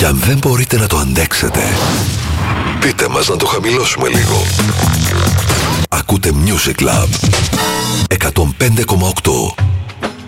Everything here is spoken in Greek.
Κι αν δεν μπορείτε να το αντέξετε, πείτε μας να το χαμηλώσουμε λίγο. Ακούτε Music Lab 105,8.